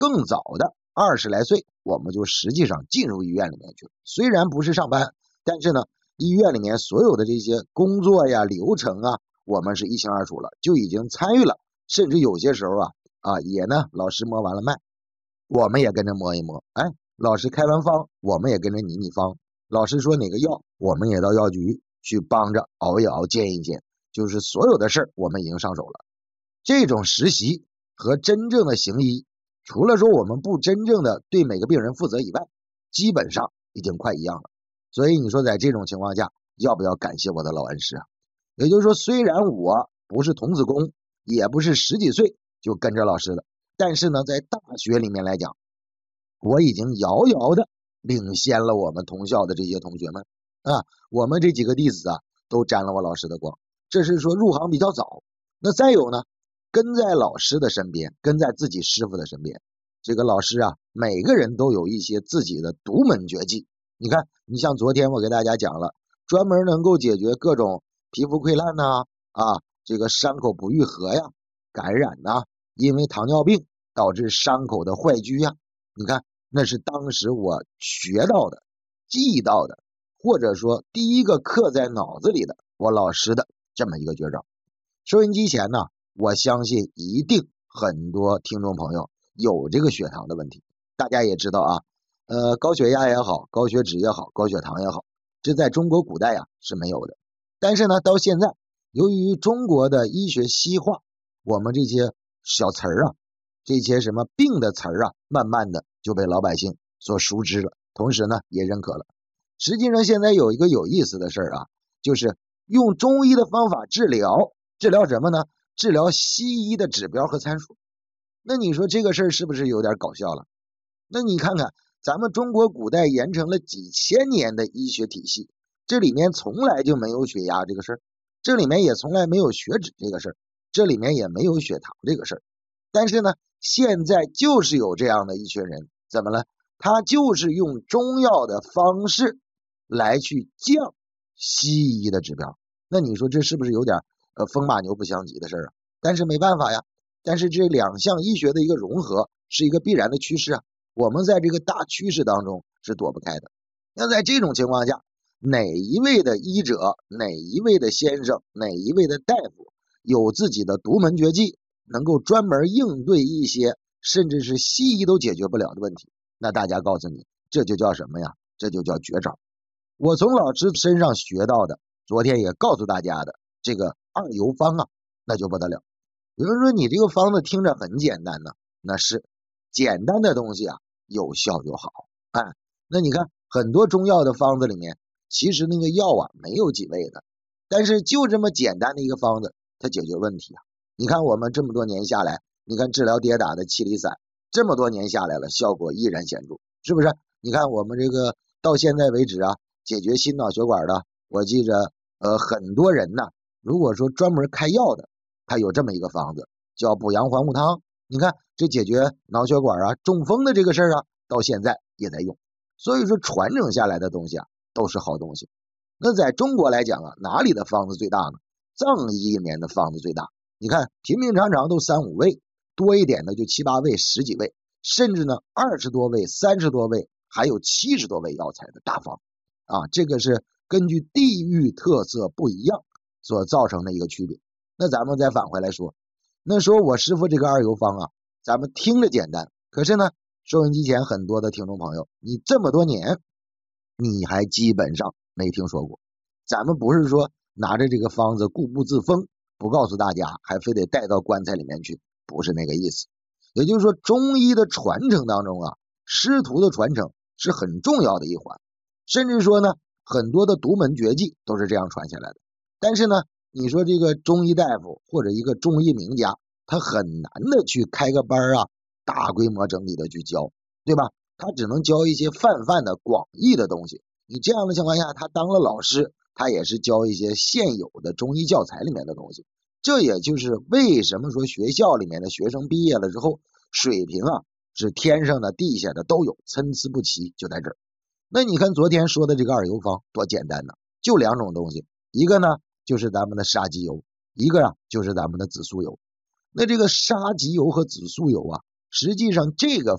更早的20来岁，我们就实际上进入医院里面去了。虽然不是上班，但是呢，医院里面所有的这些工作呀、流程啊，我们是一清二楚了，就已经参与了。甚至有些时候也呢，老师摸完了脉，我们也跟着摸一摸。老师开完方，我们也跟着拟方。老师说哪个药，我们也到药局去帮着熬一熬、煎一煎。就是所有的事儿，我们已经上手了。这种实习和真正的行医，除了说我们不真正的对每个病人负责以外，基本上已经快一样了。所以你说在这种情况下，要不要感谢我的老恩师啊？也就是说，虽然我不是童子功，也不是10几岁就跟着老师的，但是呢，在大学里面来讲，我已经遥遥的领先了我们同校的这些同学们我们这几个弟子都沾了我老师的光。这是说入行比较早。那再有呢，跟在老师的身边，跟在自己师傅的身边，这个老师每个人都有一些自己的独门绝技。你看，你像昨天我给大家讲了，专门能够解决各种皮肤溃烂这个伤口不愈合呀、感染因为糖尿病导致伤口的坏疽你看那是当时我学到的、记到的，或者说第一个刻在脑子里的我老师的这么一个绝招。收音机前呢，我相信一定很多听众朋友有这个血糖的问题。大家也知道高血压也好，高血脂也好，高血糖也好，这在中国古代是没有的。但是呢，到现在由于中国的医学西化，我们这些小词儿这些什么病的词儿慢慢的就被老百姓所熟知了，同时呢也认可了。实际上现在有一个有意思的事儿就是用中医的方法治疗什么呢？治疗西医的指标和参数。那你说这个事儿是不是有点搞笑了？那你看看咱们中国古代沿承了几千年的医学体系，这里面从来就没有血压这个事儿，这里面也从来没有血脂这个事儿，这里面也没有血糖这个事儿。但是呢，现在就是有这样的一群人，怎么了？他就是用中药的方式来去降西医的指标。那你说这是不是有点风马牛不相及的事儿但是没办法呀，但是这两项医学的一个融合是一个必然的趋势我们在这个大趋势当中是躲不开的。那在这种情况下，哪一位的医者，哪一位的先生，哪一位的大夫有自己的独门绝技，能够专门应对一些甚至是西医都解决不了的问题，那大家告诉你，这就叫什么呀？这就叫绝招。我从老师身上学到的，昨天也告诉大家的这个二游方那就不得了。有人说你这个方子听着很简单呢，那是简单的东西有效就好那你看很多中药的方子里面，其实那个药没有几味的，但是就这么简单的一个方子，它解决问题你看我们这么多年下来，你看治疗跌打的气力散，这么多年下来了，效果依然显著，是不是？你看我们这个到现在为止解决心脑血管的，我记着很多人如果说专门开药的，他有这么一个方子叫补阳还物汤，你看这解决脑血管中风的这个事儿到现在也在用。所以说传承下来的东西都是好东西。那在中国来讲哪里的方子最大呢？藏医里面的方子最大。你看平平常常都3、5味，多一点的就7、8味、10几味，甚至呢20多味、30多味，还有70多味药材的大方这个是根据地域特色不一样所造成的一个区别。那咱们再返回来说，那说我师傅这个二游方咱们听着简单，可是呢收音机前很多的听众朋友，你这么多年你还基本上没听说过。咱们不是说拿着这个方子固步自封，不告诉大家，还非得带到棺材里面去，不是那个意思。也就是说中医的传承当中师徒的传承是很重要的一环，甚至说呢很多的独门绝技都是这样传下来的。但是呢你说这个中医大夫或者一个中医名家，他很难的去开个班大规模整体的去教，对吧？他只能教一些泛的广义的东西。你这样的情况下，他当了老师，他也是教一些现有的中医教材里面的东西。这也就是为什么说学校里面的学生毕业了之后，水平是天上的地下的都有，参差不齐，就在这儿。那你看昨天说的这个二游方多简单呢，就2种东西，一个呢就是咱们的沙棘油，一个就是咱们的紫苏油。那这个沙棘油和紫苏油实际上这个